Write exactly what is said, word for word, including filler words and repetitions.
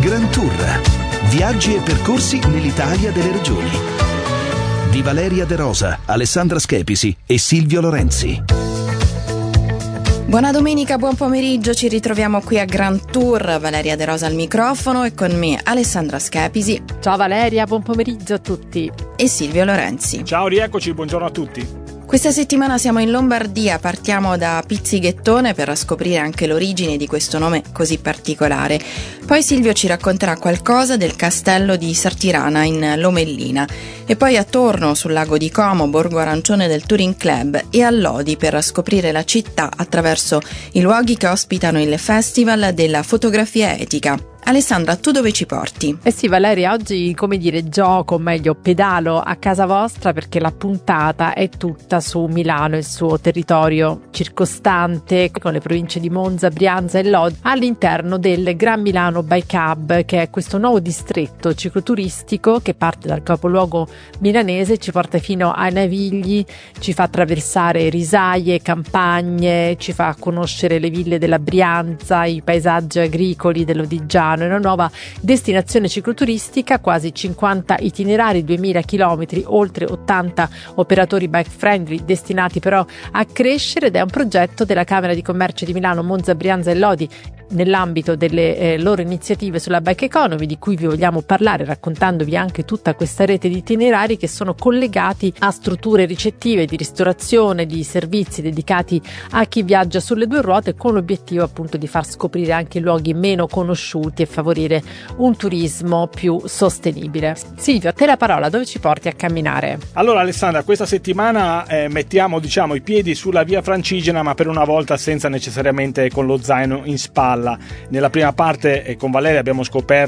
Grand Tour. Viaggi e percorsi nell'Italia delle regioni. Di Valeria De Rosa, Alessandra Schepisi e Silvio Lorenzi. Buona domenica, buon pomeriggio, ci ritroviamo qui a Grand Tour. Valeria De Rosa al microfono e con me Alessandra Schepisi. Ciao Valeria, buon pomeriggio a tutti. E Silvio Lorenzi. Ciao, rieccoci, buongiorno a tutti. Questa settimana siamo in Lombardia, partiamo da Pizzighettone per scoprire anche l'origine di questo nome così particolare. Poi Silvio ci racconterà qualcosa del castello di Sartirana in Lomellina e poi a Torno sul lago di Como, borgo arancione del Touring Club, e a Lodi per scoprire la città attraverso i luoghi che ospitano il Festival della fotografia etica. Alessandra, tu dove ci porti? Eh sì Valeria, oggi come dire gioco, o meglio pedalo a casa vostra perché la puntata è tutta su Milano e il suo territorio circostante con le province di Monza, Brianza e Lodi all'interno del Gran Milano Bike Hub, che è questo nuovo distretto cicloturistico che parte dal capoluogo milanese, ci porta fino ai Navigli, ci fa attraversare risaie, campagne, ci fa conoscere le ville della Brianza, i paesaggi agricoli dell'Odigiano. È una nuova destinazione cicloturistica, quasi cinquanta itinerari, duemila chilometri, oltre ottanta operatori bike friendly destinati però a crescere, ed è un progetto della Camera di Commercio di Milano, Monza, Brianza e Lodi nell'ambito delle eh, loro iniziative sulla bike economy, di cui vi vogliamo parlare raccontandovi anche tutta questa rete di itinerari che sono collegati a strutture ricettive di ristorazione, di servizi dedicati a chi viaggia sulle due ruote, con l'obiettivo appunto di far scoprire anche luoghi meno conosciuti e favorire un turismo più sostenibile. Silvio, a te la parola, dove ci porti a camminare? Allora Alessandra, questa settimana eh, mettiamo diciamo i piedi sulla via Francigena, ma per una volta senza necessariamente con lo zaino in spalla. Nella prima parte eh, con Valeria abbiamo scoperto